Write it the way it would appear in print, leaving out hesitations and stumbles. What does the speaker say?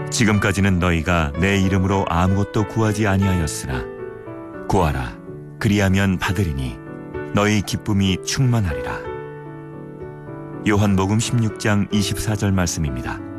지금까지는 너희가 내 이름으로 아무것도 구하지 아니하였으나 구하라, 그리하면 받으리니 너희 기쁨이 충만하리라. 요한복음 16장 24절 말씀입니다.